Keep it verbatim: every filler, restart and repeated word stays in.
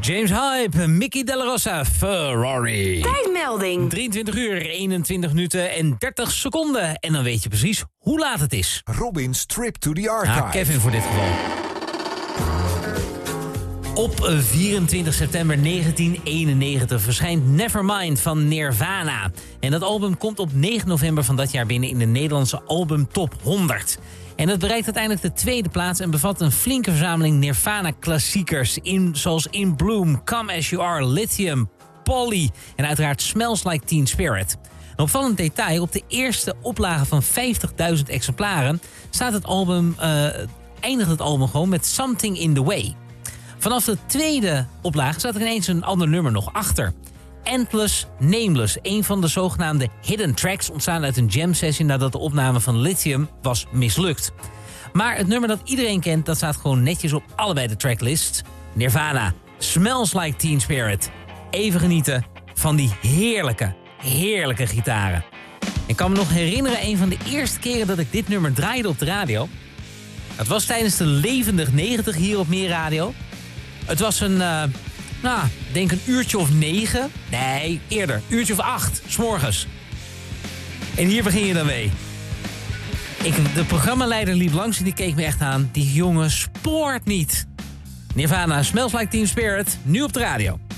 James Hype, Mickey Della Rosa, Ferrari. Tijdmelding. drieëntwintig uur, eenentwintig minuten en dertig seconden. En dan weet je precies hoe laat het is. Robin's Trip to the Archive. Ah, Kevin voor dit geval. Op vierentwintig september negentien eenennegentig verschijnt Nevermind van Nirvana. En dat album komt op negen november van dat jaar binnen in de Nederlandse album Top honderd. En het bereikt uiteindelijk de tweede plaats en bevat een flinke verzameling Nirvana-klassiekers. In, zoals In Bloom, Come As You Are, Lithium, Polly en uiteraard Smells Like Teen Spirit. Een opvallend detail, op de eerste oplage van vijftigduizend exemplaren staat het album, uh, eindigt het album gewoon met Something in the Way. Vanaf de tweede oplage staat er ineens een ander nummer nog achter. Endless Nameless, een van de zogenaamde hidden tracks, ontstaan uit een jam session nadat de opname van Lithium was mislukt. Maar het nummer dat iedereen kent, dat staat gewoon netjes op allebei de tracklists. Nirvana, Smells Like Teen Spirit. Even genieten van die heerlijke, heerlijke gitaren. Ik kan me nog herinneren, een van de eerste keren dat ik dit nummer draaide op de radio. Het was tijdens de Levendig negentig hier op Meer Radio. Het was een, uh, nou, denk een uurtje of negen. Nee, eerder. Uurtje of acht, 's morgens. En hier begin je dan mee. Ik, de programmaleider liep langs en die keek me echt aan. Die jongen spoort niet. Nirvana, Smells Like Teen Spirit, nu op de radio.